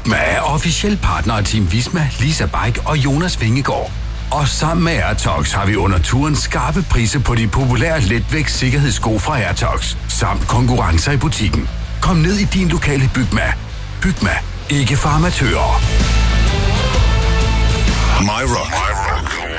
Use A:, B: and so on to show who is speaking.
A: Bygma er officiel partner af Team Visma, Lisa Bike og Jonas Vingegaard. Og sammen med Airtox har vi under turen skarpe priser på de populære letvægt sikkerhedssko fra Airtox, samt konkurrencer i butikken. Kom ned i din lokale Bygma. Bygma, ikke for amatører.
B: My Rock.